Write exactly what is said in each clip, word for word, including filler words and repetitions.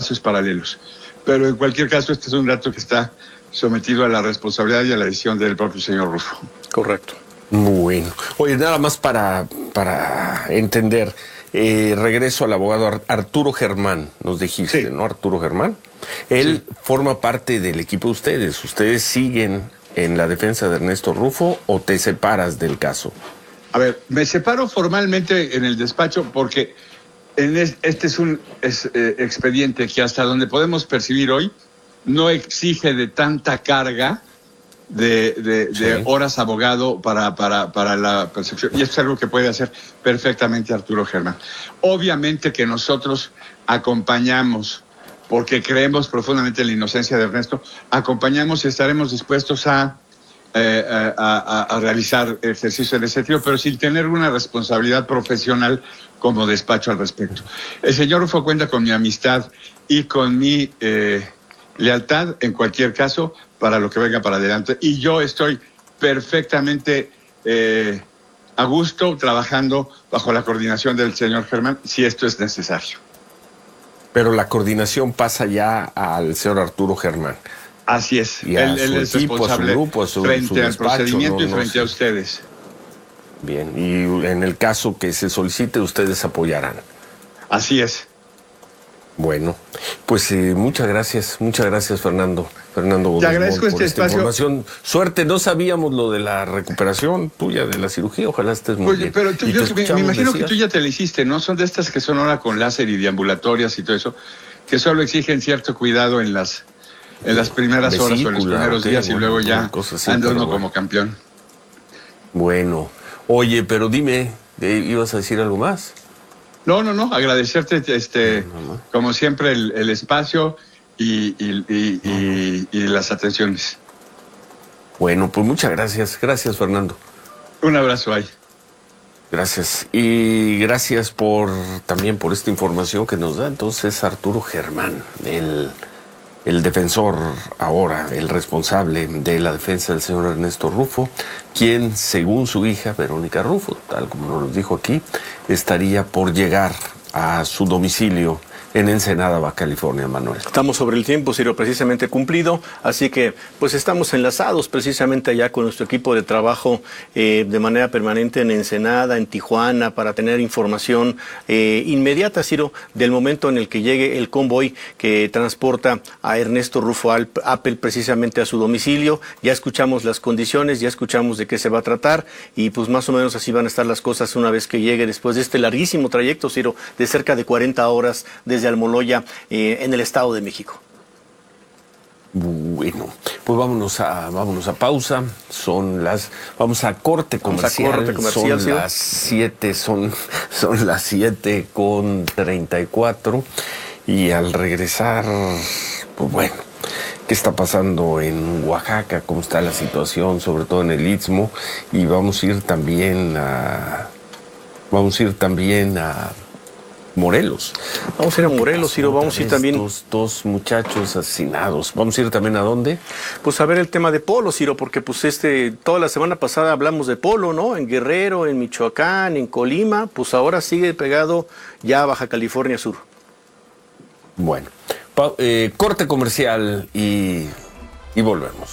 espacios paralelos. Pero en cualquier caso, este es un dato que está sometido a la responsabilidad y a la decisión del propio señor Rufo. Correcto. Muy bueno. Oye, nada más para, para entender, eh, regreso al abogado Arturo Germán, nos dijiste, sí. ¿no? Arturo Germán. Él sí. forma parte del equipo de ustedes. ¿Ustedes siguen en la defensa de Ernesto Rufo o te separas del caso? A ver, me separo formalmente en el despacho porque en es, este es un es, eh, expediente que hasta donde podemos percibir hoy no exige de tanta carga de, de, sí. de horas abogado para, para, para la persecución. Y esto es algo que puede hacer perfectamente Arturo Germán. Obviamente que nosotros acompañamos, porque creemos profundamente en la inocencia de Ernesto, acompañamos y estaremos dispuestos a, eh, a, a, a realizar ejercicio en ese sentido, pero sin tener una responsabilidad profesional como despacho al respecto. El señor Rufo cuenta con mi amistad y con mi eh, lealtad, en cualquier caso, para lo que venga para adelante. Y yo estoy perfectamente eh, a gusto trabajando bajo la coordinación del señor Germán, si esto es necesario. Pero la coordinación pasa ya al señor Arturo Germán. Así es. Y a él, él su es equipo, responsable a su grupo, a su, frente su al despacho, procedimiento no, y frente no a ustedes. Bien, y en el caso que se solicite, ustedes apoyarán. Así es. Bueno, pues eh, muchas gracias, muchas gracias, Fernando. Fernando Gómez Te agradezco Mont, este por esta espacio. Información. Suerte, no sabíamos lo de la recuperación tuya de la cirugía, ojalá estés muy Pues, bien. pero tú, Y yo, te me, me imagino decías. que tú ya te la hiciste, ¿no? Son de estas que son ahora con láser y deambulatorias y todo eso, que solo exigen cierto cuidado en las en las primeras Vesícula, horas o en los primeros okay, días bueno, y luego ya así, anda uno bueno. como campeón. Bueno, oye, pero dime, ¿ibas a decir algo más? No, no, no, agradecerte, este, no, no, no. como siempre, el, el espacio y, y, y, no, y, y las atenciones. Bueno, pues muchas gracias. Gracias, Fernando. Un abrazo ahí. Gracias. Y gracias por también por esta información que nos da entonces Arturo Germán, el, el defensor ahora, el responsable de la defensa del señor Ernesto Rufo, quien, según su hija Verónica Rufo, tal como nos dijo aquí, estaría por llegar a su domicilio en Ensenada, Baja California, Manuel. Estamos sobre el tiempo, Ciro, precisamente cumplido, así que pues estamos enlazados precisamente allá con nuestro equipo de trabajo eh, de manera permanente en Ensenada, en Tijuana, para tener información eh, inmediata, Ciro, del momento en el que llegue el convoy que transporta a Ernesto Rufo Appel precisamente a su domicilio. Ya escuchamos las condiciones, ya escuchamos de qué se va a tratar y pues más o menos así van a estar las cosas una vez que llegue después de este larguísimo trayecto, Ciro, de cerca de cuarenta horas desde Almoloya, eh, en el Estado de México. Bueno, pues vámonos a vámonos a pausa. Son las vamos a corte comercial. Vamos a corte comercial, son ¿sí? las siete, son son las siete con treinta y cuatro y al regresar, pues bueno, ¿qué está pasando en Oaxaca? ¿Cómo está la situación, sobre todo en el Istmo? Y vamos a ir también a vamos a ir también a Morelos. Vamos a ir a Morelos, Ciro, vamos a ir también... Dos, dos muchachos asesinados. ¿Vamos a ir también a dónde? Pues a ver el tema de polo, Ciro, porque pues este, toda la semana pasada hablamos de polo, ¿no? En Guerrero, en Michoacán, en Colima, pues ahora sigue pegado ya a Baja California Sur. Bueno, pa, eh, corte comercial y, y volvemos.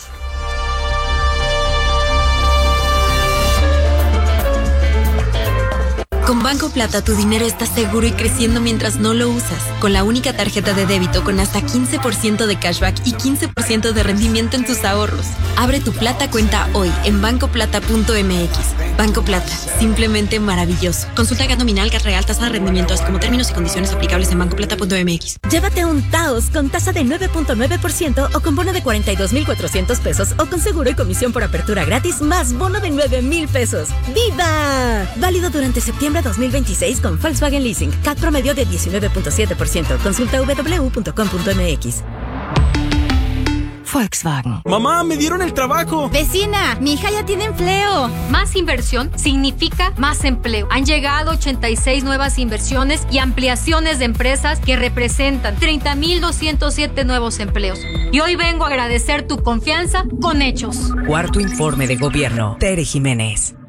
Con Banco Plata tu dinero está seguro y creciendo mientras no lo usas. Con la única tarjeta de débito con hasta quince por ciento de cashback y quince por ciento de rendimiento en tus ahorros. Abre tu Plata cuenta hoy en banco plata punto m x. Banco Plata, simplemente maravilloso. Consulta gat nominal, gat real, tasa de rendimientos como términos y condiciones aplicables en banco plata punto m x. Llévate un Taos con tasa de nueve punto nueve por ciento o con bono de cuarenta y dos mil cuatrocientos pesos o con seguro y comisión por apertura gratis más bono de nueve mil pesos. ¡Viva! Válido durante septiembre dos mil veintiséis con Volkswagen Leasing. C A T promedio de diecinueve punto siete por ciento. Consulta w w w punto com punto m x. Volkswagen. Mamá, me dieron el trabajo. Vecina, mi hija ya tiene empleo. Más inversión significa más empleo. Han llegado ochenta y seis nuevas inversiones y ampliaciones de empresas que representan treinta mil doscientos siete nuevos empleos. Y hoy vengo a agradecer tu confianza con hechos. Cuarto informe de gobierno. Tere Jiménez.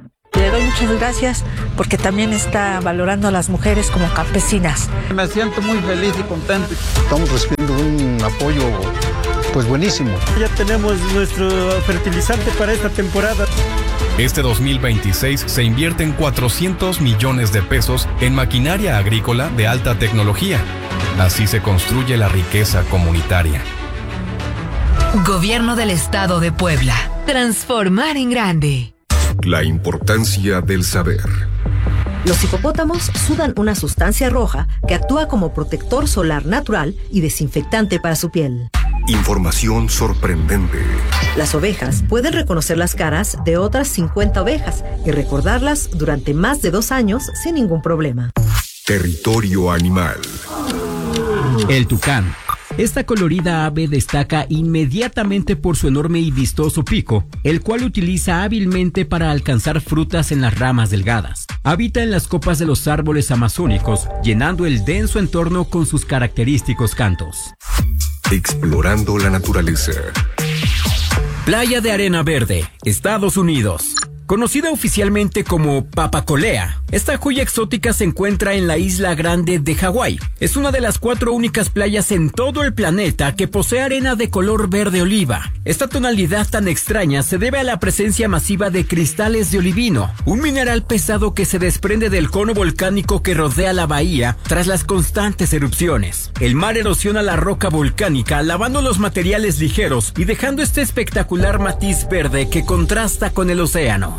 le doy muchas gracias porque también está valorando a las mujeres como campesinas. Me siento muy feliz y contento. Estamos recibiendo un apoyo pues buenísimo. Ya tenemos nuestro fertilizante para esta temporada. Este dos mil veintiséis se invierten cuatrocientos millones de pesos en maquinaria agrícola de alta tecnología. Así se construye la riqueza comunitaria. Gobierno del Estado de Puebla. Transformar en grande. La importancia del saber. Los hipopótamos sudan una sustancia roja que actúa como protector solar natural y desinfectante para su piel. Información sorprendente. Las ovejas pueden reconocer las caras de otras cincuenta ovejas y recordarlas durante más de dos años sin ningún problema. Territorio animal. El tucán. Esta colorida ave destaca inmediatamente por su enorme y vistoso pico, el cual utiliza hábilmente para alcanzar frutas en las ramas delgadas. Habita en las copas de los árboles amazónicos, llenando el denso entorno con sus característicos cantos. Explorando la naturaleza. Playa de Arena Verde, Estados Unidos. Conocida oficialmente como Papacolea, esta joya exótica se encuentra en la isla Grande de Hawái. Es una de las cuatro únicas playas en todo el planeta que posee arena de color verde oliva. Esta tonalidad tan extraña se debe a la presencia masiva de cristales de olivino, un mineral pesado que se desprende del cono volcánico que rodea la bahía tras las constantes erupciones. El mar erosiona la roca volcánica, lavando los materiales ligeros y dejando este espectacular matiz verde que contrasta con el océano.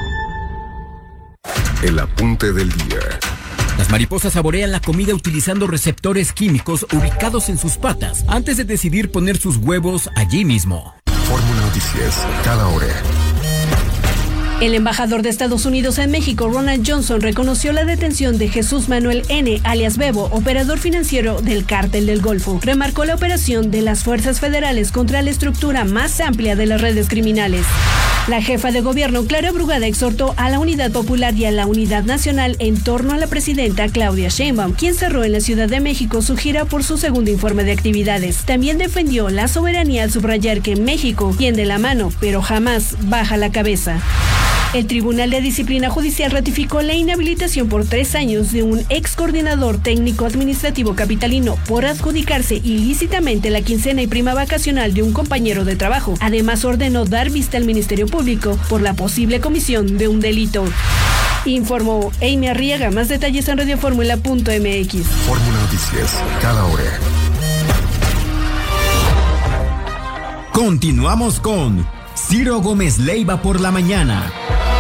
El apunte del día. Las mariposas saborean la comida utilizando receptores químicos ubicados en sus patas antes de decidir poner sus huevos allí mismo. Fórmula Noticias, cada hora. El embajador de Estados Unidos en México, Ronald Johnson, reconoció la detención de Jesús Manuel N., alias Bebo, operador financiero del Cártel del Golfo. Remarcó la operación de las fuerzas federales contra la estructura más amplia de las redes criminales. La jefa de gobierno, Clara Brugada, exhortó a la Unidad Popular y a la Unidad Nacional en torno a la presidenta Claudia Sheinbaum, quien cerró en la Ciudad de México su gira por su segundo informe de actividades. También defendió la soberanía al subrayar que México tiende la mano, pero jamás baja la cabeza. El Tribunal de Disciplina Judicial ratificó la inhabilitación por tres años de un ex coordinador técnico administrativo capitalino por adjudicarse ilícitamente la quincena y prima vacacional de un compañero de trabajo. Además, ordenó dar vista al Ministerio Público por la posible comisión de un delito. Informó Amy Arriaga. Más detalles en radioformula punto m x. Fórmula Noticias, cada hora. Continuamos con Ciro Gómez Leiva por la mañana.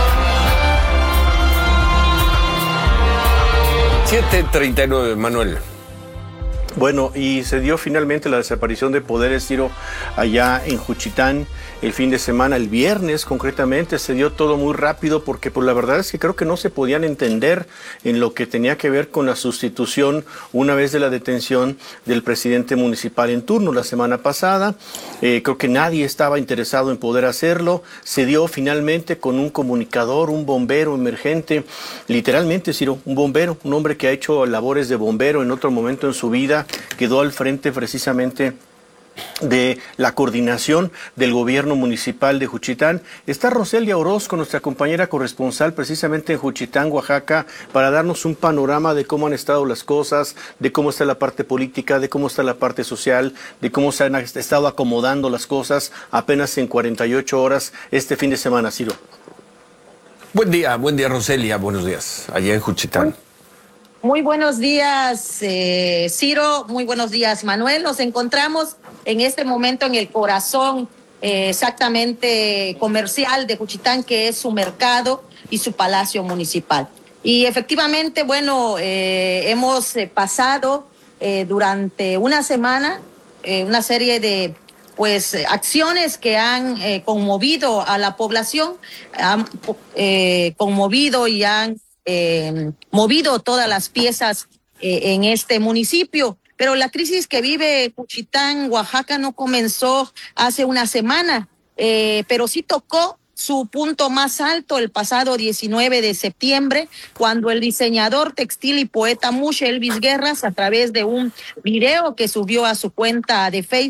siete treinta y nueve, Manuel. Bueno, y se dio finalmente la desaparición de poderes, Ciro, allá en Juchitán el fin de semana, el viernes concretamente. Se dio todo muy rápido porque pues la verdad es que creo que no se podían entender en lo que tenía que ver con la sustitución una vez de la detención del presidente municipal en turno la semana pasada. Eh, creo que nadie estaba interesado en poder hacerlo. Se dio finalmente con un comunicador, un bombero emergente, literalmente, Ciro, un bombero, un hombre que ha hecho labores de bombero en otro momento en su vida, quedó al frente precisamente de la coordinación del gobierno municipal de Juchitán. Está Roselia Orozco, nuestra compañera corresponsal precisamente en Juchitán, Oaxaca, para darnos un panorama de cómo han estado las cosas, de cómo está la parte política, de cómo está la parte social, de cómo se han estado acomodando las cosas apenas en cuarenta y ocho horas este fin de semana, Ciro. Buen día, buen día, Roselia, buenos días, allá en Juchitán. Muy buenos días, eh, Ciro, muy buenos días, Manuel. Nos encontramos en este momento en el corazón eh, exactamente comercial de Juchitán, que es su mercado y su palacio municipal. Y efectivamente, bueno, eh, hemos eh, pasado eh, durante una semana eh, una serie de pues acciones que han eh, conmovido a la población, han eh, conmovido y han Eh, movido todas las piezas eh, en este municipio. Pero la crisis que vive Juchitán, Oaxaca, no comenzó hace una semana, eh, pero sí tocó su punto más alto el pasado diecinueve de septiembre, cuando el diseñador textil y poeta Mush Elvis Guerras, a través de un video que subió a su cuenta de Facebook,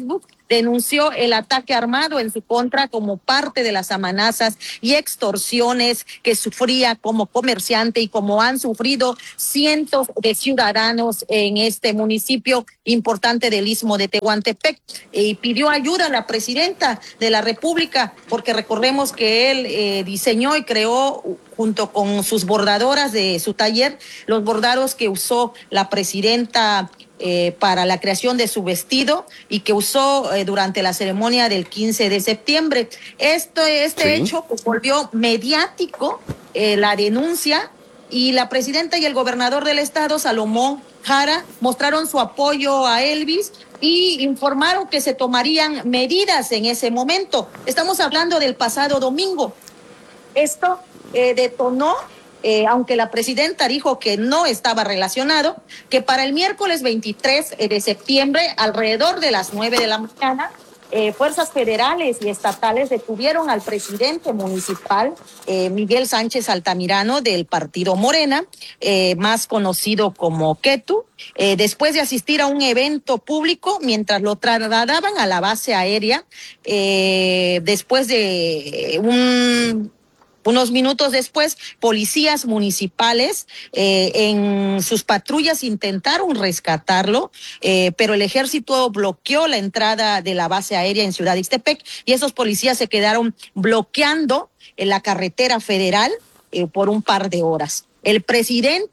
denunció el ataque armado en su contra como parte de las amenazas y extorsiones que sufría como comerciante y como han sufrido cientos de ciudadanos en este municipio importante del Istmo de Tehuantepec. Y pidió ayuda a la presidenta de la República, porque recordemos que él eh, diseñó y creó junto con sus bordadoras de su taller los bordados que usó la presidenta Eh, para la creación de su vestido y que usó eh, durante la ceremonia del quince de septiembre. Esto, este sí. hecho pues, volvió mediático eh, la denuncia, y la presidenta y el gobernador del estado, Salomón Jara, mostraron su apoyo a Elvis y informaron que se tomarían medidas en ese momento. Estamos hablando del pasado domingo. Esto eh, detonó Eh, aunque la presidenta dijo que no estaba relacionado, que para el miércoles veintitrés de septiembre, alrededor de las nueve de la mañana, eh, fuerzas federales y estatales detuvieron al presidente municipal, eh, Miguel Sánchez Altamirano, del partido Morena, eh, más conocido como Ketu, eh, después de asistir a un evento público mientras lo trasladaban a la base aérea, eh, después de un... Unos minutos después, policías municipales eh, en sus patrullas intentaron rescatarlo, eh, pero el ejército bloqueó la entrada de la base aérea en Ciudad Ixtepec, y esos policías se quedaron bloqueando en la carretera federal eh, por un par de horas. El presidente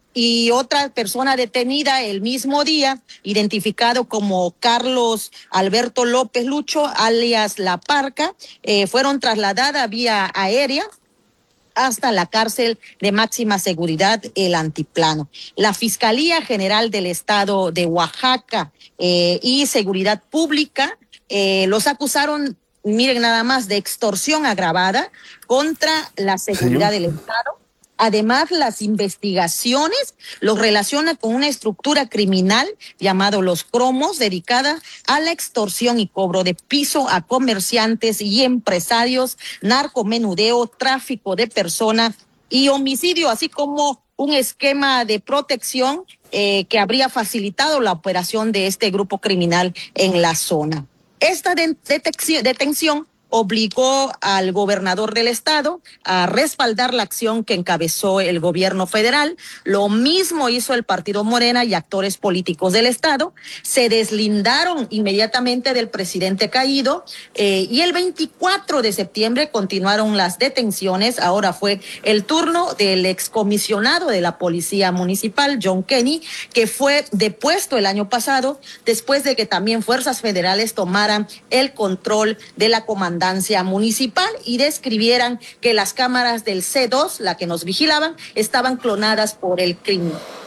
y otra persona detenida el mismo día, identificado como Carlos Alberto López Lucho, alias La Parca, eh, fueron trasladadas vía aérea hasta la cárcel de máxima seguridad, el Antiplano. La Fiscalía General del Estado de Oaxaca eh, y Seguridad Pública eh, los acusaron, miren nada más, de extorsión agravada contra la seguridad ¿Sí? del Estado. Además, las investigaciones los relacionan con una estructura criminal llamado Los Cromos, dedicada a la extorsión y cobro de piso a comerciantes y empresarios, narcomenudeo, tráfico de personas y homicidio, así como un esquema de protección eh, que habría facilitado la operación de este grupo criminal en la zona. Esta de- detección, detención obligó al gobernador del estado a respaldar la acción que encabezó el gobierno federal. Lo mismo hizo el partido Morena y actores políticos del estado. Se deslindaron inmediatamente del presidente caído eh, y el veinticuatro de septiembre continuaron las detenciones. Ahora fue el turno del excomisionado de la Policía Municipal, John Kenny, que fue depuesto el año pasado después de que también fuerzas federales tomaran el control de la comandancia municipal y describieran que las cámaras del C dos, la que nos vigilaban, estaban clonadas por el crimen.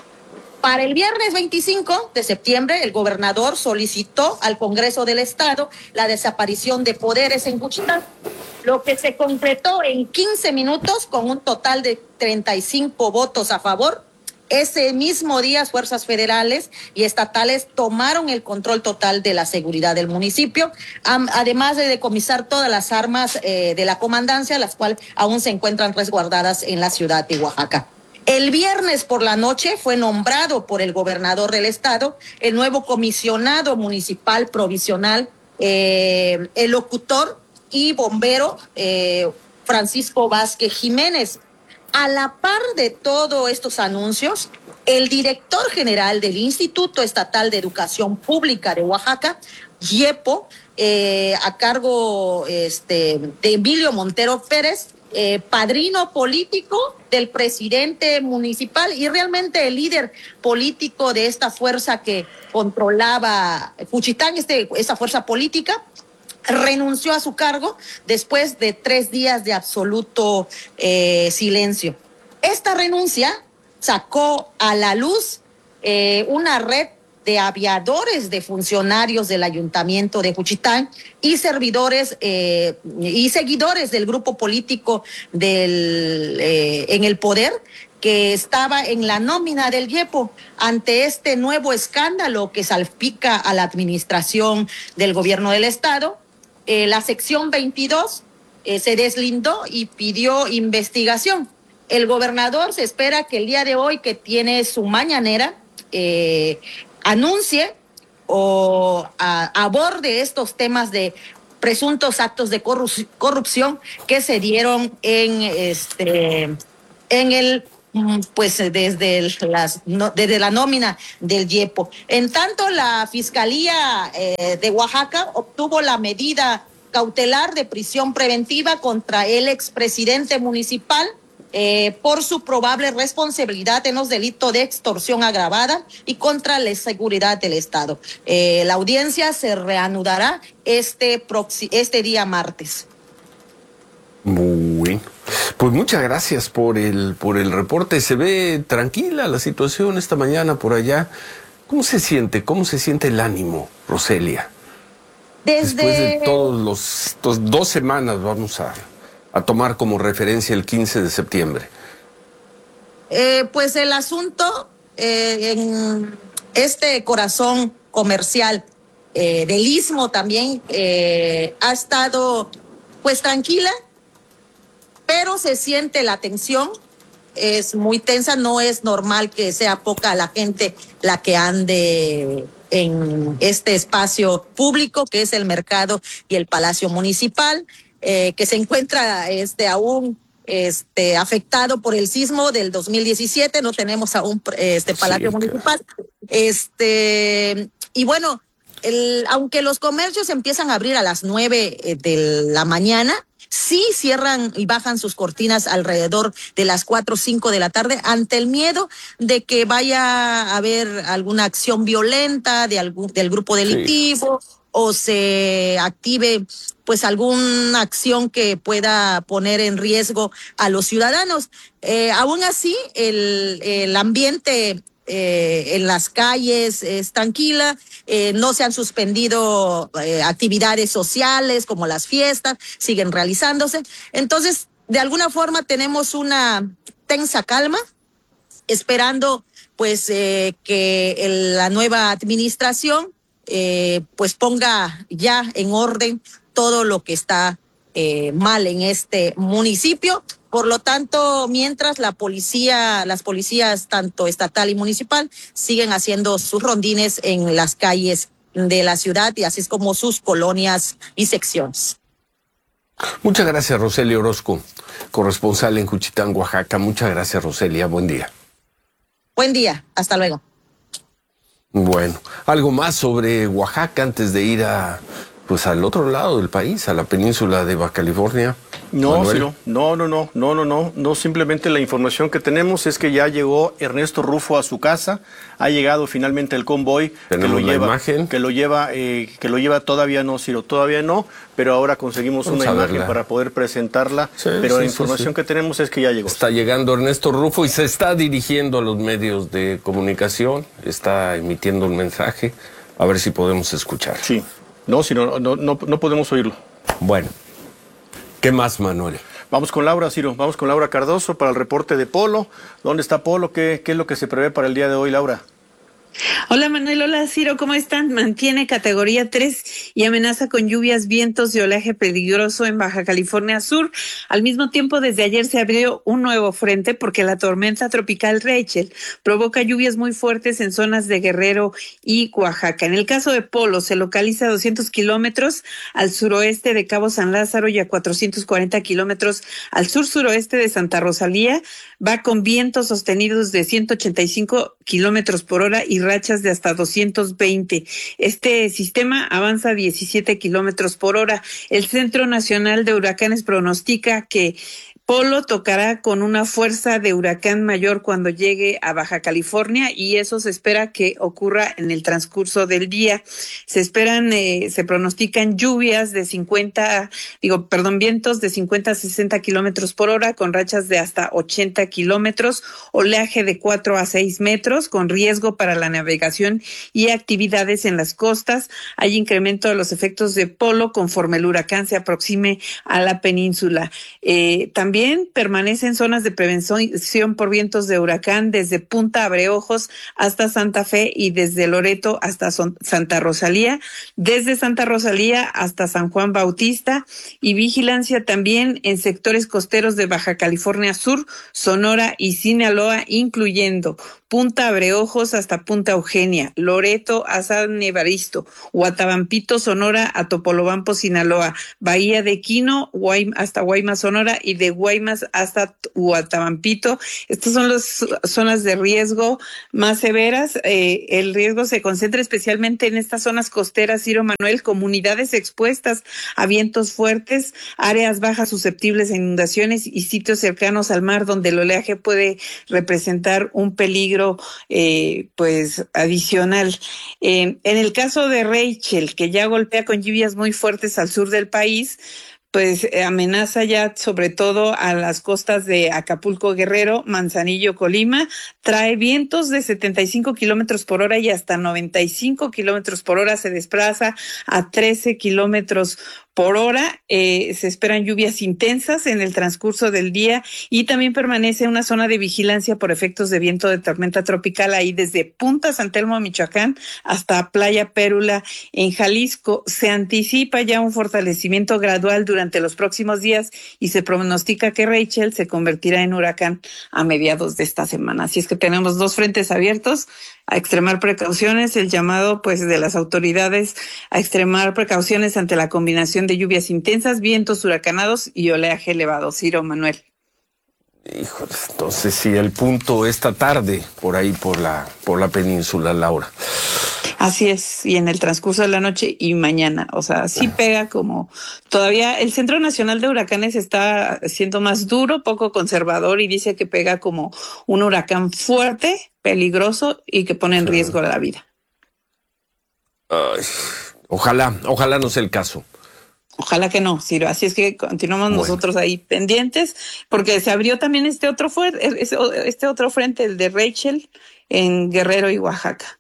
Para el viernes veinticinco de septiembre, el gobernador solicitó al Congreso del Estado la desaparición de poderes en Juchitán, lo que se concretó en quince minutos con un total de treinta y cinco votos a favor. Ese mismo día, fuerzas federales y estatales tomaron el control total de la seguridad del municipio, además de decomisar todas las armas eh, de la comandancia, las cuales aún se encuentran resguardadas en la ciudad de Oaxaca. El viernes por la noche fue nombrado por el gobernador del estado el nuevo comisionado municipal provisional, eh, el locutor y bombero eh, Francisco Vázquez Jiménez. A la par de todos estos anuncios, el director general del Instituto Estatal de Educación Pública de Oaxaca, IEPO, eh, a cargo este, de Emilio Montero Pérez, eh, padrino político del presidente municipal y realmente el líder político de esta fuerza que controlaba Juchitán, este, esta fuerza política, renunció a su cargo después de tres días de absoluto eh, silencio. Esta renuncia sacó a la luz eh, una red de aviadores de funcionarios del ayuntamiento de Juchitán y servidores eh, y seguidores del grupo político del eh, en el poder, que estaba en la nómina del IEPO. Ante este nuevo escándalo que salpica a la administración del gobierno del estado, Eh, la sección veintidós eh, se deslindó y pidió investigación. El gobernador se espera que el día de hoy, que tiene su mañanera, eh, anuncie o a, aborde estos temas de presuntos actos de corrupción que se dieron en este en el pues desde el, las no, desde la nómina del IEPO. En tanto, la Fiscalía eh, de Oaxaca obtuvo la medida cautelar de prisión preventiva contra el expresidente municipal eh, por su probable responsabilidad en los delitos de extorsión agravada y contra la seguridad del Estado. Eh, la audiencia se reanudará este, proxi- este día martes. Muy bien. Pues muchas gracias por el, por el reporte. Se ve tranquila la situación esta mañana por allá. ¿Cómo se siente? ¿Cómo se siente el ánimo, Roselia? Desde... Después de todos los, estos dos semanas vamos a, a tomar como referencia el quince de septiembre. Eh, pues el asunto eh, en este corazón comercial eh, del Istmo también eh, ha estado pues tranquila, pero se siente la tensión, es muy tensa, no es normal que sea poca la gente la que ande en este espacio público que es el mercado y el Palacio Municipal, eh, que se encuentra este aún este afectado por el sismo del dos mil diecisiete, no tenemos aún este Palacio sí, Municipal. Claro. Este, y bueno, el, aunque los comercios empiezan a abrir a las nueve de la mañana, sí cierran y bajan sus cortinas alrededor de las cuatro o cinco de la tarde ante el miedo de que vaya a haber alguna acción violenta de algún, del grupo delictivo sí. o se active pues alguna acción que pueda poner en riesgo a los ciudadanos. Eh, aún así, el, el ambiente Eh, en las calles es tranquila, eh, no se han suspendido eh, actividades sociales como las fiestas, siguen realizándose. Entonces, de alguna forma tenemos una tensa calma, esperando pues eh, que el, la nueva administración eh, pues ponga ya en orden todo lo que está eh, mal en este municipio. Por lo tanto, mientras la policía, las policías tanto estatal y municipal siguen haciendo sus rondines en las calles de la ciudad y así es como sus colonias y secciones. Muchas gracias, Roselia Orozco, corresponsal en Juchitán, Oaxaca. Muchas gracias, Roselia. Buen día. Buen día. Hasta luego. Bueno, algo más sobre Oaxaca antes de ir a, pues, al otro lado del país, a la península de Baja California. No, Ciro, no, no, no, no, no, no, no, simplemente la información que tenemos es que ya llegó Ernesto Rufo a su casa, ha llegado finalmente el convoy que lo lleva, imagen. que lo lleva, eh, que lo lleva todavía no, Ciro, todavía no, pero ahora conseguimos Vamos una imagen verla. para poder presentarla, sí, pero sí, la información sí, sí. que tenemos es que ya llegó. Está llegando Ernesto Rufo y se está dirigiendo a los medios de comunicación, está emitiendo un mensaje, a ver si podemos escuchar. Sí, no, Ciro, no, no, no podemos oírlo. Bueno. ¿Qué más, Manuel? Vamos con Laura, Ciro, vamos con Laura Cardoso para el reporte de Polo. ¿Dónde está Polo? ¿Qué, qué es lo que se prevé para el día de hoy, Laura? Hola Manuel, hola Ciro, ¿cómo están? Mantiene categoría tres y amenaza con lluvias, vientos y oleaje peligroso en Baja California Sur. Al mismo tiempo, desde ayer se abrió un nuevo frente porque la tormenta tropical Rachel provoca lluvias muy fuertes en zonas de Guerrero y Oaxaca. En el caso de Polo, se localiza a doscientos kilómetros al suroeste de Cabo San Lázaro y a cuatrocientos cuarenta kilómetros al sur-suroeste de Santa Rosalía. Va con vientos sostenidos de ciento ochenta y cinco kilómetros por hora y rachas de hasta doscientos veinte. Este sistema avanza a diecisiete kilómetros por hora. El Centro Nacional de Huracanes pronostica que Polo tocará con una fuerza de huracán mayor cuando llegue a Baja California y eso se espera que ocurra en el transcurso del día. Se esperan, eh, se pronostican lluvias de cincuenta, digo, perdón, vientos de cincuenta a sesenta kilómetros por hora con rachas de hasta ochenta kilómetros, oleaje de cuatro a seis metros con riesgo para la navegación y actividades en las costas. Hay incremento de los efectos de Polo conforme el huracán se aproxime a la península. Eh, también también permanecen zonas de prevención por vientos de huracán desde Punta Abreojos hasta Santa Fe y desde Loreto hasta Son- Santa Rosalía, desde Santa Rosalía hasta San Juan Bautista, y vigilancia también en sectores costeros de Baja California Sur, Sonora y Sinaloa, incluyendo Punta Abreojos hasta Punta Eugenia, Loreto a San Evaristo, Huatabampito, Sonora a Topolobampo, Sinaloa, Bahía de Quino Guay, hasta Guaymas, Sonora, y de Guaymas hasta Huatabampito. Estas son las zonas de riesgo más severas. Eh, el riesgo se concentra especialmente en estas zonas costeras, Ciro Manuel, comunidades expuestas a vientos fuertes, áreas bajas susceptibles a inundaciones y sitios cercanos al mar donde el oleaje puede representar un peligro Eh, pues adicional. Eh, en el caso de Rachel, que ya golpea con lluvias muy fuertes al sur del país, pues eh, amenaza ya sobre todo a las costas de Acapulco, Guerrero, Manzanillo, Colima, trae vientos de setenta y cinco kilómetros por hora y hasta noventa y cinco kilómetros por hora, se desplaza a trece kilómetros por hora. Eh, se esperan lluvias intensas en el transcurso del día y también permanece una zona de vigilancia por efectos de viento de tormenta tropical ahí desde Punta San Telmo, Michoacán, hasta Playa Pérula en Jalisco. Se anticipa ya un fortalecimiento gradual durante los próximos días y se pronostica que Rachel se convertirá en huracán a mediados de esta semana. Así es que tenemos dos frentes abiertos, a extremar precauciones, el llamado pues de las autoridades a extremar precauciones ante la combinación de lluvias intensas, vientos huracanados y oleaje elevado. Ciro Manuel. Híjole, entonces sí, el punto esta tarde, por ahí por la, por la península, Laura. Así es, y en el transcurso de la noche y mañana, o sea, sí pega como todavía el Centro Nacional de Huracanes está siendo más duro, poco conservador, y dice que pega como un huracán fuerte, peligroso y que pone en riesgo la vida. Ay, ojalá, ojalá no sea el caso. Ojalá que no, Ciro. Así es que continuamos bueno. nosotros ahí pendientes, porque se abrió también este otro fuerte, este otro frente, el de Rachel, en Guerrero y Oaxaca.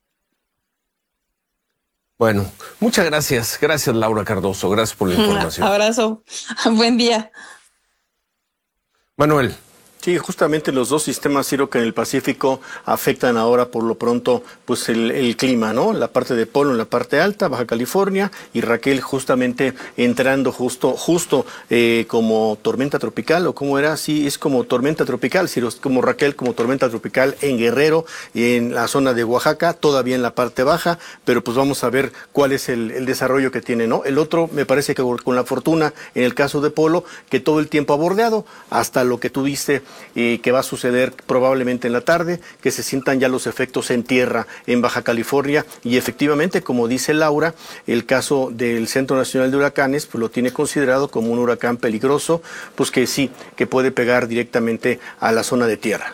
Bueno, muchas gracias. Gracias, Laura Cardoso. Gracias por la información. Un abrazo. Buen día. Manuel. Sí, justamente los dos sistemas, Ciro, que en el Pacífico afectan ahora por lo pronto pues el, el clima, ¿no? La parte de Polo en la parte alta, Baja California, y Raquel justamente entrando justo justo eh, como tormenta tropical, o como era, sí, es como tormenta tropical, Ciro, es como Raquel como tormenta tropical en Guerrero y en la zona de Oaxaca, todavía en la parte baja, pero pues vamos a ver cuál es el, el desarrollo que tiene, ¿no? El otro, me parece que con la fortuna, en el caso de Polo, que todo el tiempo ha bordeado, hasta lo que tú diste, y que va a suceder probablemente en la tarde, que se sientan ya los efectos en tierra en Baja California, y efectivamente, como dice Laura, el caso del Centro Nacional de Huracanes pues lo tiene considerado como un huracán peligroso, pues que sí, que puede pegar directamente a la zona de tierra.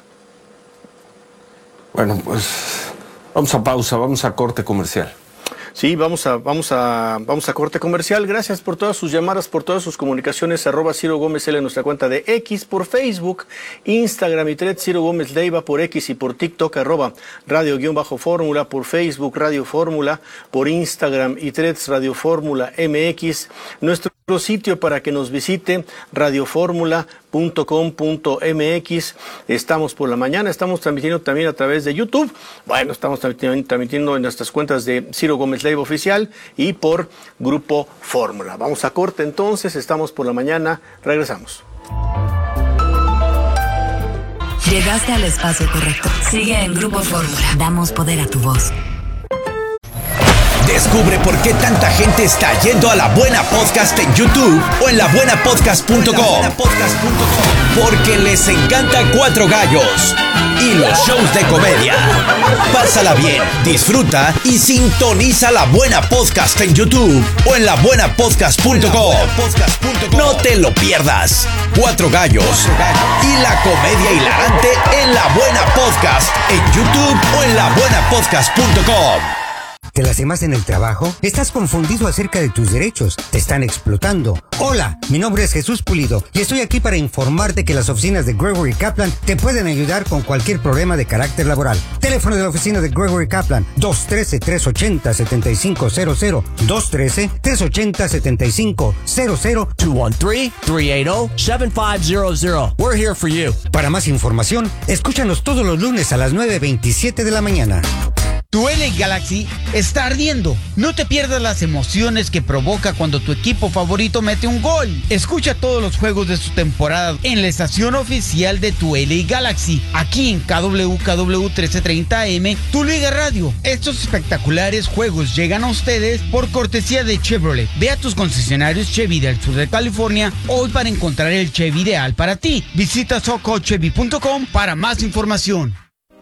Bueno, pues vamos a pausa, vamos a corte comercial. Sí, vamos a, vamos a, vamos a corte comercial. Gracias por todas sus llamadas, por todas sus comunicaciones. Arroba Ciro Gómez L en nuestra cuenta de X, por Facebook, Instagram y Threads, Ciro Gómez Leiva por X, y por TikTok, arroba Radio-Fórmula, por Facebook, Radio Fórmula, por Instagram y Threads, Radio Fórmula M X. Nuestro sitio para que nos visite, radio fórmula punto com punto m x. Estamos por la mañana, estamos transmitiendo también a través de YouTube. Bueno, estamos transmitiendo en nuestras cuentas de Ciro Gómez Leiva Oficial y por Grupo Fórmula. Vamos a corte entonces, estamos por la mañana, regresamos. Llegaste al espacio correcto. Sigue en Grupo Fórmula. Damos poder a tu voz. Descubre por qué tanta gente está yendo a La Buena Podcast en YouTube o en la buena podcast punto com. Porque les encanta Cuatro Gallos y los shows de comedia. Pásala bien, disfruta y sintoniza La Buena Podcast en YouTube o en la buena podcast punto com. No te lo pierdas. Cuatro Gallos y la comedia hilarante en La Buena Podcast en YouTube o en la buena podcast punto com. ¿Te las más en el trabajo? ¿Estás confundido acerca de tus derechos? ¿Te están explotando? Hola, mi nombre es Jesús Pulido y estoy aquí para informarte que las oficinas de Gregory Kaplan te pueden ayudar con cualquier problema de carácter laboral. Teléfono de la oficina de Gregory Kaplan, dos uno tres, tres ocho cero, siete cinco cero cero, dos uno tres, tres ocho cero, siete cinco cero cero, dos uno tres, tres ocho cero, siete cinco cero cero. We're here for you. Para más información, escúchanos todos los lunes a las nueve veintisiete de la mañana. Tu L A Galaxy está ardiendo. No te pierdas las emociones que provoca cuando tu equipo favorito mete un gol. Escucha todos los juegos de su temporada en la estación oficial de tu L A Galaxy, aquí en K W K W trece treinta A M, tu Liga Radio. Estos espectaculares juegos llegan a ustedes por cortesía de Chevrolet. Ve a tus concesionarios Chevy del sur de California hoy para encontrar el Chevy ideal para ti. Visita soco chevy punto com para más información.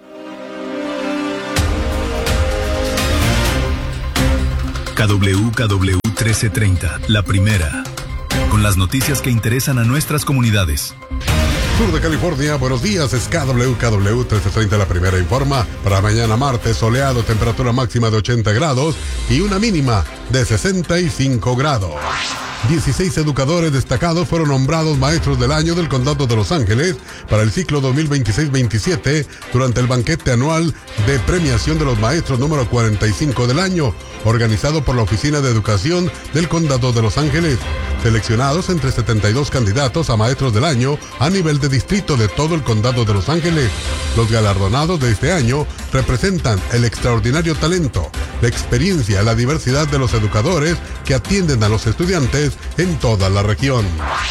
K W K W trece treinta, la primera, con las noticias que interesan a nuestras comunidades. Sur de California, buenos días, es K W K W trece treinta, la primera informa. Para mañana martes, soleado, temperatura máxima de ochenta grados y una mínima de sesenta y cinco grados. dieciséis educadores destacados fueron nombrados maestros del año del Condado de Los Ángeles para el ciclo dos mil veintiséis veintisiete durante el banquete anual de premiación de los maestros número cuarenta y cinco del año, organizado por la Oficina de Educación del Condado de Los Ángeles. Seleccionados entre setenta y dos candidatos a maestros del año a nivel de distrito de todo el Condado de Los Ángeles. Los galardonados de este año representan el extraordinario talento, la experiencia, la diversidad de los educadores que atienden a los estudiantes en toda la región.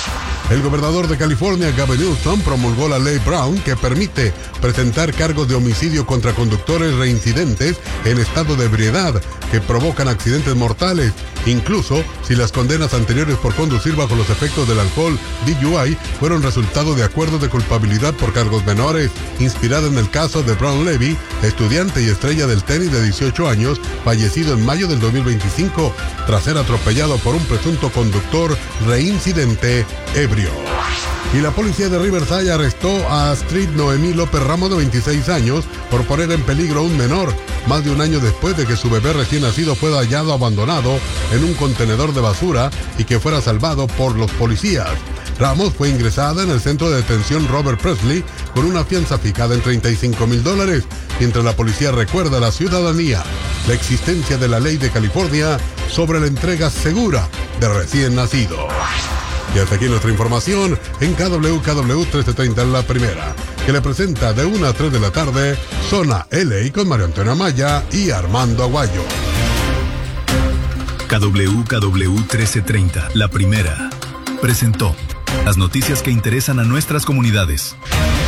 El gobernador de California, Gavin Newsom, promulgó la ley Brown que permite presentar cargos de homicidio contra conductores reincidentes en estado de ebriedad que provocan accidentes mortales, incluso si las condenas anteriores por conducir bajo los efectos del alcohol, D U I, fueron resultado de acuerdos de culpabilidad por cargos menores. Inspirada en el caso de Brown Levy, estudiante y estrella del tenis de dieciocho años, fallecido en mayo del dos mil veinticinco tras ser atropellado por un presunto conductor reincidente ebrio. Y la policía de Riverside arrestó a Astrid Noemí López Ramos, de veintiséis años, por poner en peligro a un menor, más de un año después de que su bebé recién nacido fuera hallado abandonado en un contenedor de basura y que fuera salvado por los policías. Ramos fue ingresada en el centro de detención Robert Presley con una fianza fijada en treinta y cinco mil dólares, mientras la policía recuerda a la ciudadanía la existencia de la ley de California sobre la entrega segura de recién nacidos. Y hasta aquí nuestra información en K W K W trece treinta, la primera, que le presenta de una a tres de la tarde Zona L A con Mario Antonio Amaya y Armando Aguayo. K W K W trece treinta, la primera, presentó las noticias que interesan a nuestras comunidades.